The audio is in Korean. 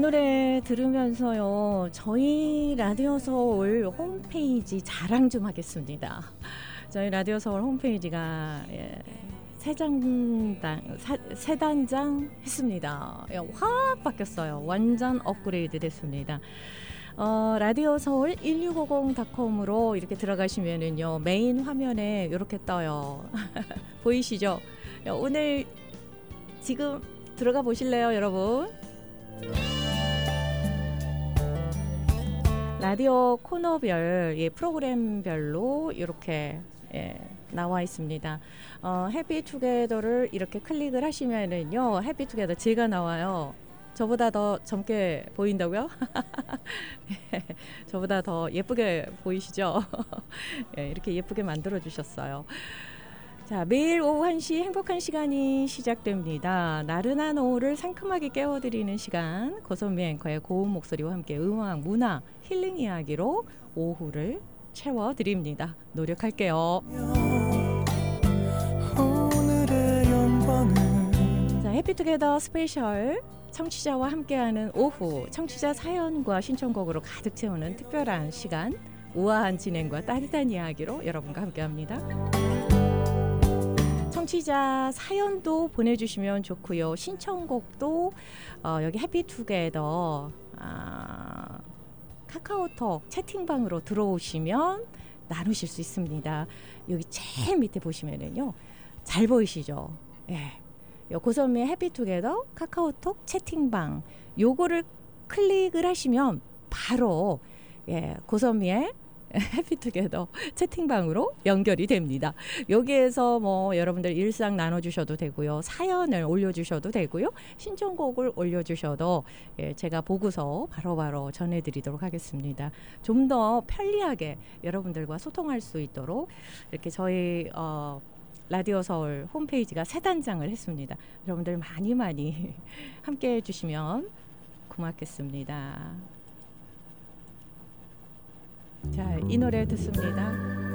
노래 들으면서요, 저희 라디오 서울 홈페이지 자랑 좀 하겠습니다. 저희 라디오 서울 홈페이지가 새 단장 했습니다. 확 바뀌었어요. 완전 업그레이드 됐습니다. 라디오 서울 1650.com으로 이렇게 들어가시면은요, 메인 화면에 이렇게 떠요. 보이시죠? 오늘 지금 들어가 보실래요, 여러분? 라디오 코너별, 프로그램별로 이렇게 나와 있습니다. 해피투게더를 이렇게 클릭을 하시면은요, 해피투게더 제가 나와요. 저보다 더 젊게 보인다고요? 저보다 더 예쁘게 보이시죠? 이렇게 예쁘게 만들어 주셨어요. 자, 매일 오후 1시 행복한 시간이 시작됩니다. 나른한 오후를 상큼하게 깨워드리는 시간, 고선미 앵커의 고운 목소리와 함께 음악, 문화, 힐링 이야기로 오후를 채워드립니다. 노력할게요. 자, 해피투게더 스페셜, 청취자와 함께하는 오후, 청취자 사연과 신청곡으로 가득 채우는 특별한 시간, 우아한 진행과 따뜻한 이야기로 여러분과 함께합니다. 청취자 사연도 보내주시면 좋고요. 신청곡도 여기 해피투게더 카카오톡 채팅방으로 들어오시면 나누실 수 있습니다. 여기 제일 밑에 보시면은요, 잘 보이시죠? 고선미의 해피투게더 카카오톡 채팅방, 요거를 클릭을 하시면 바로 고선미의 해피투게더 채팅방으로 연결이 됩니다. 여기에서 뭐 여러분들 일상 나눠주셔도 되고요, 사연을 올려주셔도 되고요, 신청곡을 올려주셔도 제가 보고서 바로바로 전해드리도록 하겠습니다. 좀 더 편리하게 여러분들과 소통할 수 있도록 이렇게 저희 라디오 서울 홈페이지가 새 단장을 했습니다. 여러분들 많이 함께 해주시면 고맙겠습니다. 자, 이 노래 듣습니다.